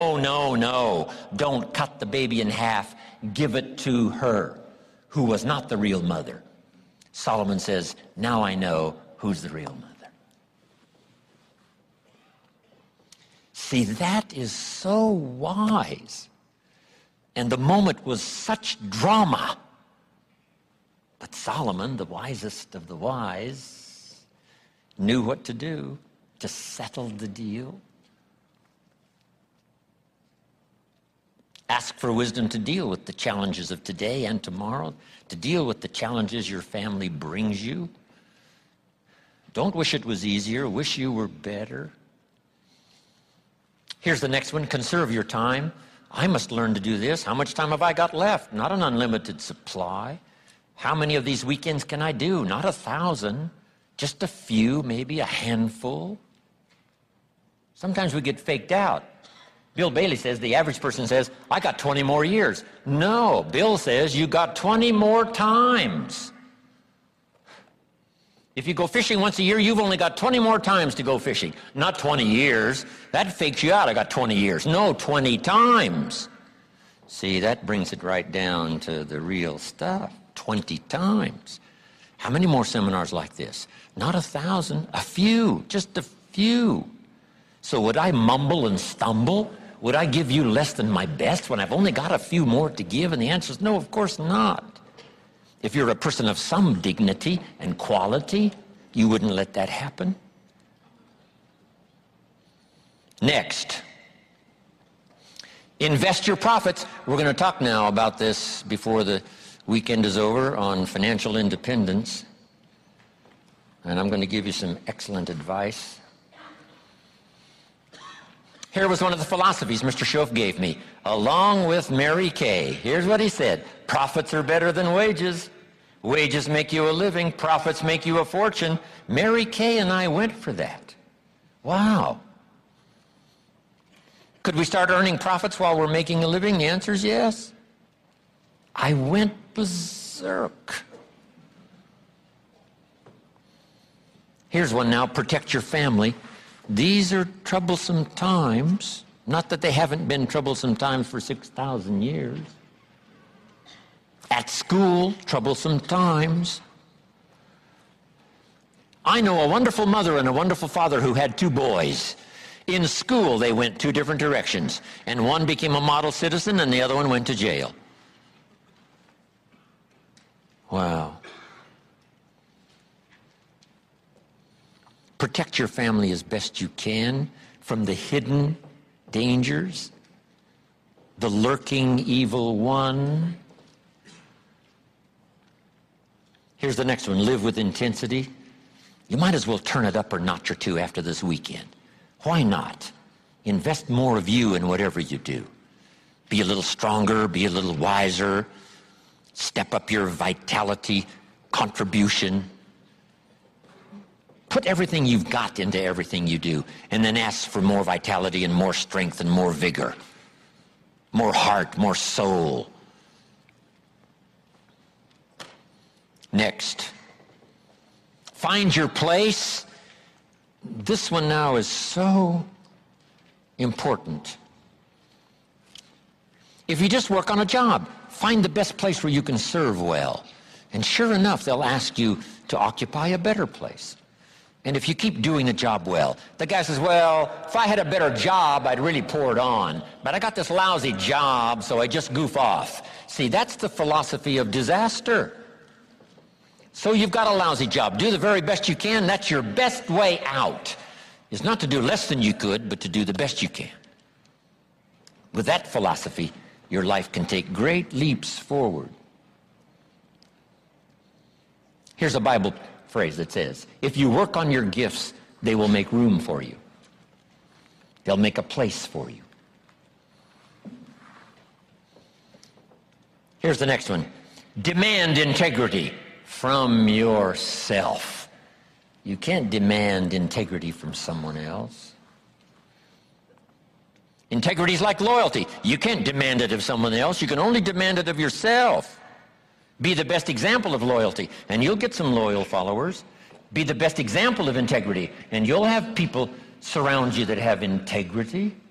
Oh, no, no, don't cut the baby in half. Give it to her, who was not the real mother. Solomon says, now I know who's the real mother. See, that is so wise. And the moment was such drama. But Solomon, the wisest of the wise, knew what to do to settle the deal. Ask for wisdom to deal with the challenges of today and tomorrow, to deal with the challenges your family brings you. Don't wish it was easier. Wish you were better. Here's the next one. Conserve your time. I must learn to do this. How much time have I got left? Not an unlimited supply. How many of these weekends can I do? Not 1,000. Just a few, maybe a handful. Sometimes we get faked out. Bill Bailey says, the average person says, I got 20 more years. No, Bill says you got 20 more times. If you go fishing once a year, you've only got 20 more times to go fishing. Not 20 years. That fakes you out. I got 20 years. No, 20 times. See, that brings it right down to the real stuff. 20 times. How many more seminars like this? Not 1,000, a few, just a few. So would I mumble and stumble? Would I give you less than my best when I've only got a few more to give? And the answer is no, of course not. If you're a person of some dignity and quality, you wouldn't let that happen. Next, invest your profits. We're going to talk now about this before the weekend is over on financial independence. And I'm going to give you some excellent advice. Here was one of the philosophies Mr. Schoaf gave me, along with Mary Kay. Here's what he said. Profits are better than wages. Wages make you a living. Profits make you a fortune. Mary Kay and I went for that. Wow. Could we start earning profits while we're making a living? The answer is yes. I went berserk. Here's one now. Protect your family. These are troublesome times. Not that they haven't been troublesome times for 6,000 years. At school, troublesome times. I know a wonderful mother and a wonderful father who had 2 boys. In school, they went 2 different directions. And one became a model citizen and the other one went to jail. Wow. Protect your family as best you can from the hidden dangers, the lurking evil one. Here's the next one. Live with intensity. You might as well turn it up a notch or 2 after this weekend. Why not? Invest more of you in whatever you do. Be a little stronger, be a little wiser. Step up your vitality, contribution. Put everything you've got into everything you do, and then ask for more vitality and more strength and more vigor, more heart, more soul. Next, find your place. This one now is so important. If you just work on a job, find the best place where you can serve well. And sure enough, they'll ask you to occupy a better place. And if you keep doing the job well, the guy says, well, if I had a better job, I'd really pour it on. But I got this lousy job, so I just goof off. See, that's the philosophy of disaster. So you've got a lousy job. Do the very best you can. That's your best way out. Is not to do less than you could, but to do the best you can. With that philosophy, your life can take great leaps forward. Here's a Bible phrase that says, if you work on your gifts, they will make room for you. They'll make a place for you. Here's the next one. Demand integrity from yourself. You can't demand integrity from someone else. Integrity is like loyalty. You can't demand it of someone else. You can only demand it of yourself. Be the best example of loyalty, and you'll get some loyal followers. Be the best example of integrity, and you'll have people surround you that have integrity.